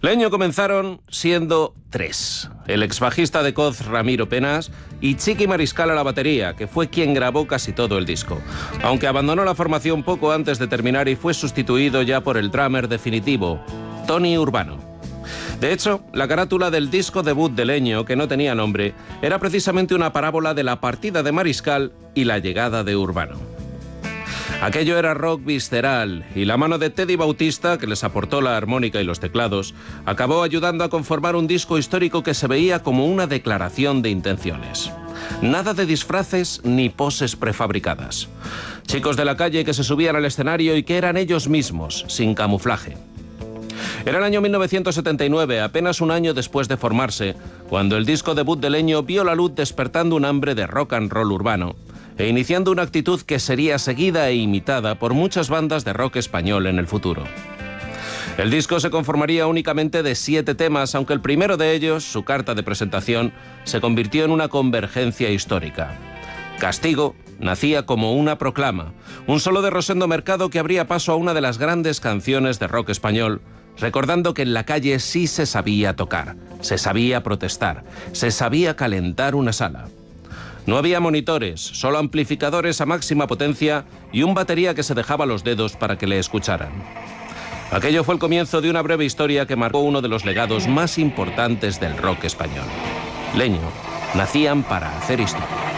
Leño comenzaron siendo 3. El exbajista de Coz, Ramiro Penas, y Chiqui Mariscal a la batería, que fue quien grabó casi todo el disco. Aunque abandonó la formación poco antes de terminar y fue sustituido ya por el drummer definitivo, Tony Urbano. De hecho, la carátula del disco debut de Leño, que no tenía nombre, era precisamente una parábola de la partida de Mariscal y la llegada de Urbano. Aquello era rock visceral, y la mano de Teddy Bautista, que les aportó la armónica y los teclados, acabó ayudando a conformar un disco histórico que se veía como una declaración de intenciones. Nada de disfraces ni poses prefabricadas. Chicos de la calle que se subían al escenario y que eran ellos mismos, sin camuflaje. Era el año 1979, apenas un año después de formarse, cuando el disco debut de Leño vio la luz despertando un hambre de rock and roll urbano e iniciando una actitud que sería seguida e imitada por muchas bandas de rock español en el futuro. El disco se conformaría únicamente de 7 temas, aunque el primero de ellos, su carta de presentación, se convirtió en una convergencia histórica. Castigo nacía como una proclama, un solo de Rosendo Mercado que abría paso a una de las grandes canciones de rock español, recordando que en la calle sí se sabía tocar, se sabía protestar, se sabía calentar una sala. No había monitores, solo amplificadores a máxima potencia y un batería que se dejaba los dedos para que le escucharan. Aquello fue el comienzo de una breve historia que marcó uno de los legados más importantes del rock español. Leño nacían para hacer historia.